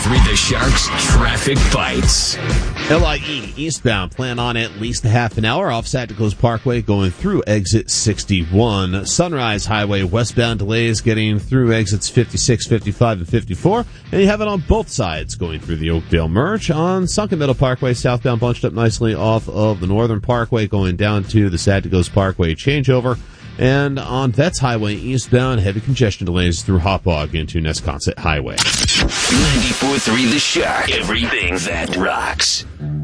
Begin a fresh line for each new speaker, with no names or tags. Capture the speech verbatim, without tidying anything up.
three The Sharks Traffic Bites.
L I E eastbound, plan on at least a half an hour off Sacticos Parkway going through exit sixty-one. Sunrise Highway westbound delays getting through exits fifty-six, fifty-five, and fifty-four. And you have it on both sides going through the Oakdale Merge. On Sunken Meadow Parkway, southbound bunched up nicely off of the Northern Parkway going down to the Sacticos Parkway changeover. And on Vets Highway eastbound, heavy congestion delays through Hauppauge into Nesconset Highway.
ninety-four point three The Shark. Everything that rocks.